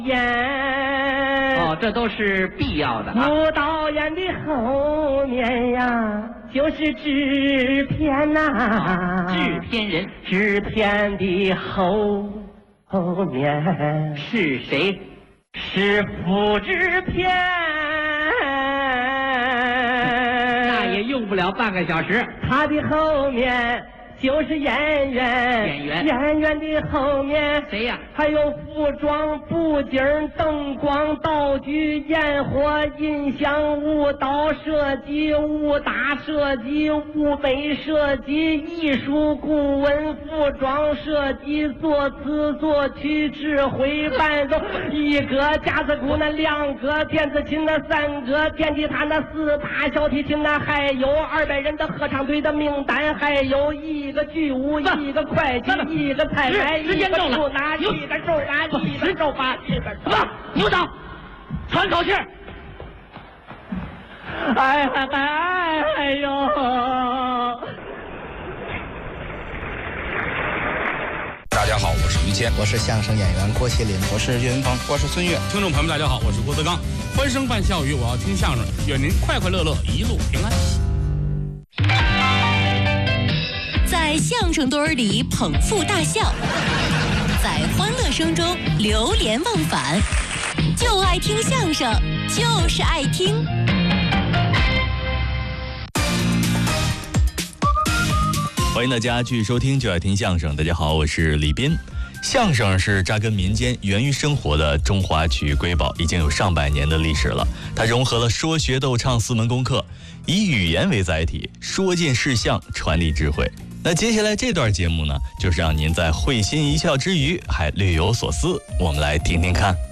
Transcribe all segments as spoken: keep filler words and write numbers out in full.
演哦，这都是必要的啊。 副导演的后面呀，就是制片呐、 啊，制片人， 制片的后后面是谁？ 是副制片。 那也用不了半个小时。 他的后面就是演员， 演员， 演员的后面谁呀？ 还有服装、布景、灯光、道具、烟火、音响、舞蹈设计、武打设计、舞美设计、艺术顾问、服装设计、作词作曲、指挥伴奏，一个架子鼓，那两个电子琴，那三个电吉他，那四把小提琴，那还有二百人的合唱队的名单，还有一个剧务，一个会计，一个采买，一个手拿，一个手拿，一个手把，一个手把。 舞蹈，喘口气。 哎哎哎哎呦！ 大家好，我是于谦， 我是相声演员郭麒麟， 我是岳云鹏， 我是孙越。听众朋友们，大家好，我是郭德纲。欢声伴笑语，我要听相声，愿您快快乐乐，一路平安。 在相声堆里捧腹大笑，在欢乐声中流连忘返，就爱听相声，就是爱听。 欢迎大家继续收听就爱听相声。大家好，我是李斌。相声是扎根民间、源于生活的中华曲艺瑰宝，已经有上百年的历史了。它融合了说学逗唱四门功课，以语言为载体，说尽事项，传递智慧。那接下来这段节目呢，就是让您在会心一笑之余还略有所思，我们来听听看。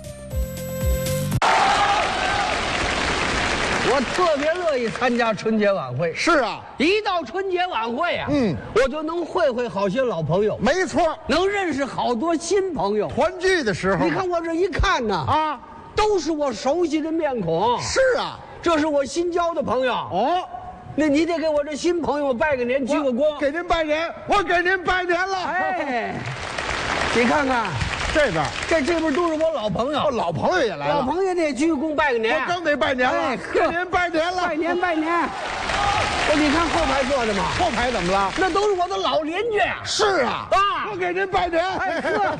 我特别乐意参加春节晚会。 是啊， 一到春节晚会啊， 嗯， 我就能会会好些老朋友， 没错， 能认识好多新朋友。 团聚的时候， 你看我这一看呢， 啊， 都是我熟悉的面孔。 是啊， 这是我新交的朋友。 哦， 那你得给我这新朋友拜个年，鞠个躬。 给您拜年，我给您拜年了。 哎，你看看。 这边， 这这边都是我老朋友， 哦、老朋友也来了， 老朋友得鞠躬拜个年。 我刚得拜年了， 哎、 给您拜年了， 拜年拜年。我你看后排坐的吗？ 后排怎么了？ 那都是我的老邻居。 是啊， 啊， 我给您拜年。 哎呵，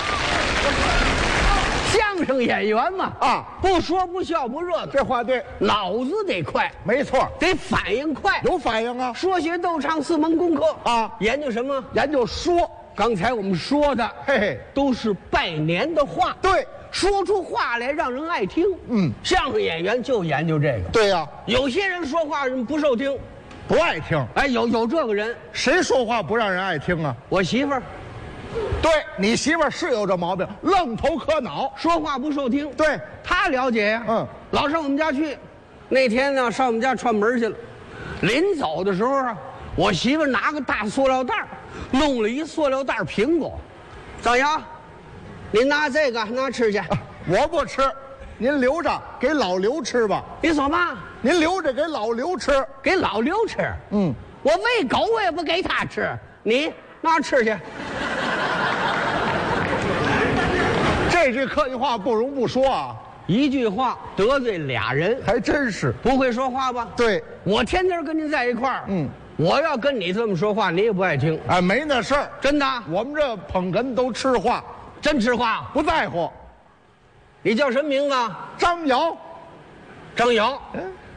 相声演员嘛， 啊， 不说不笑不热闹， 这话对， 脑子得快， 没错， 得反应快， 有反应啊。 说学逗唱四门功课啊， 研究什么？ 研究说。 刚才我们说的， 嘿嘿， 都是拜年的话。 对， 说出话来让人爱听。 嗯， 相声演员就研究这个。 对呀、啊， 有些人说话人不受听， 不爱听。 哎，有有这个人， 谁说话不让人爱听啊？ 我媳妇儿。 对，你媳妇儿是有这毛病，愣头磕脑， 说话不受听。 对， 她了解呀。 嗯， 老上我们家去，那天呢上我们家串门去了，临走的时候啊，我媳妇儿拿个大塑料袋，弄了一塑料袋苹果。张扬，您拿这个拿吃去、啊。 我不吃，您留着给老刘吃吧。 你说嘛？ 您留着给老刘吃， 给老刘吃。 嗯， 我喂狗我也不给他吃，你拿吃去。 这句客气话不容不说啊， 一句话得罪俩人， 还真是。 不会说话吧？ 对， 我天天跟您在一块儿， 嗯。 我要跟你这么说话，你也不爱听。 哎，没那事儿， 真的。 我们这捧哏都吃话， 真吃话， 不在乎。 你叫什么名字？ 张瑶。 张瑶， 嗯，